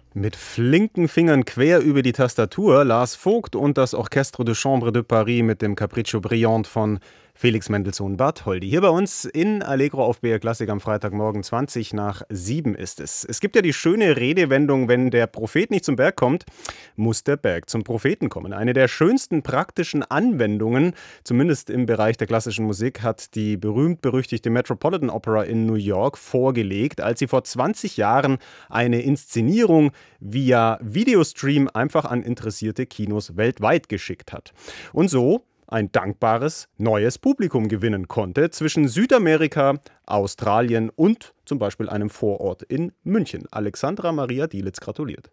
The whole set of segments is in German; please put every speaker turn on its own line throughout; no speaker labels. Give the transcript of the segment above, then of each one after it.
Mit flinken Fingern quer über die Tastatur Lars Vogt und das Orchestre de Chambre de Paris mit dem Capriccio Brillant von Felix Mendelssohn Bartholdy. Hier bei uns in Allegro auf BR Klassik am Freitagmorgen 6:20 ist es. Es gibt ja die schöne Redewendung, wenn der Prophet nicht zum Berg kommt, muss der Berg zum Propheten kommen. Eine der schönsten praktischen Anwendungen, zumindest im Bereich der klassischen Musik, hat die berühmt-berüchtigte Metropolitan Opera in New York vorgelegt, als sie vor 20 Jahren eine Inszenierung via Videostream einfach an interessierte Kinos weltweit geschickt hat. Und so ein dankbares neues Publikum gewinnen konnte zwischen Südamerika, Australien und zum Beispiel einem Vorort in München. Alexandra Maria Dielitz gratuliert.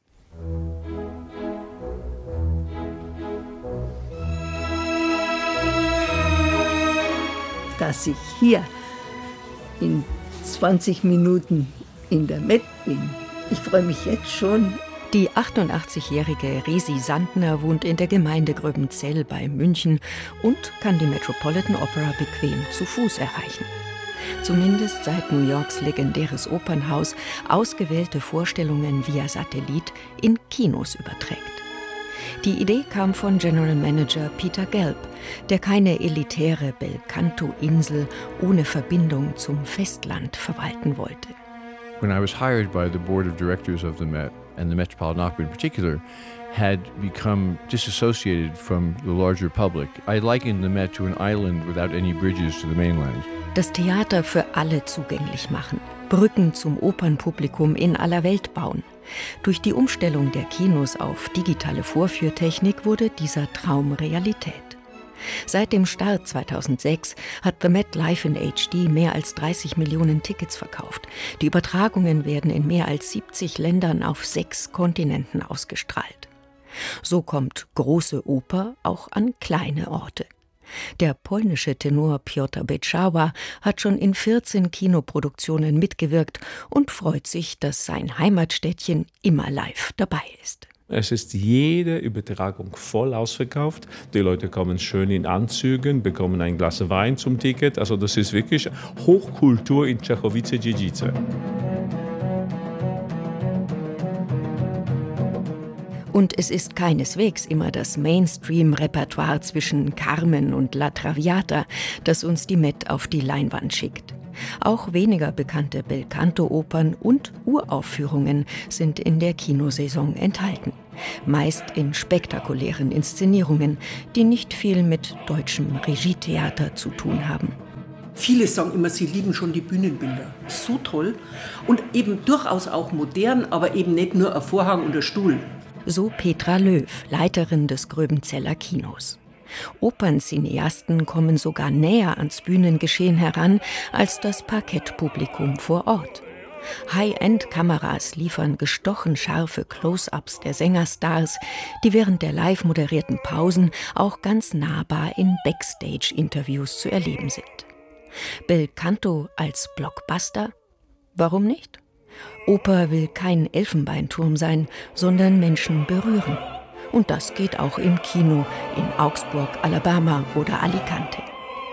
Dass ich hier in 20 Minuten in der Met bin. Ich freue mich jetzt schon.
Die 88-jährige Resi Sandner wohnt in der Gemeinde Gröbenzell bei München und kann die Metropolitan Opera bequem zu Fuß erreichen. Zumindest seit New Yorks legendäres Opernhaus ausgewählte Vorstellungen via Satellit in Kinos überträgt. Die Idee kam von General Manager Peter Gelb, der keine elitäre Belcanto-Insel ohne Verbindung zum Festland verwalten wollte.
When I was hired by the board of directors of the Met, and the Metropolitan Opera in particular, had become disassociated from the larger public. I likened the Met to an island without any bridges to the mainland.
Das Theater für alle zugänglich machen, Brücken zum Opernpublikum in aller Welt bauen. Durch die Umstellung der Kinos auf digitale Vorführtechnik wurde dieser Traum Realität. Seit dem Start 2006 hat The Met Live in HD mehr als 30 Millionen Tickets verkauft. Die Übertragungen werden in mehr als 70 Ländern auf 6 Kontinenten ausgestrahlt. So kommt große Oper auch an kleine Orte. Der polnische Tenor Piotr Beczała hat schon in 14 Kinoproduktionen mitgewirkt und freut sich, dass sein Heimatstädtchen immer live dabei ist.
Es ist jede Übertragung voll ausverkauft. Die Leute kommen schön in Anzügen, bekommen ein Glas Wein zum Ticket. Also das ist wirklich Hochkultur in Czechowice-Dziedzice.
Und es ist keineswegs immer das Mainstream-Repertoire zwischen Carmen und La Traviata, das uns die Met auf die Leinwand schickt. Auch weniger bekannte Belcanto-Opern und Uraufführungen sind in der Kinosaison enthalten. Meist in spektakulären Inszenierungen, die nicht viel mit deutschem Regietheater zu tun haben.
Viele sagen immer, sie lieben schon die Bühnenbilder. So toll und eben durchaus auch modern, aber eben nicht nur ein Vorhang und ein Stuhl.
So Petra Löw, Leiterin des Gröbenzeller Kinos. Operncineasten kommen sogar näher ans Bühnengeschehen heran als das Parkettpublikum vor Ort. High-End-Kameras liefern gestochen scharfe Close-ups der Sängerstars, die während der live moderierten Pausen auch ganz nahbar in Backstage-Interviews zu erleben sind. Belcanto als Blockbuster? Warum nicht? Oper will kein Elfenbeinturm sein, sondern Menschen berühren. Und das geht auch im Kino in Augsburg, Alabama oder Alicante.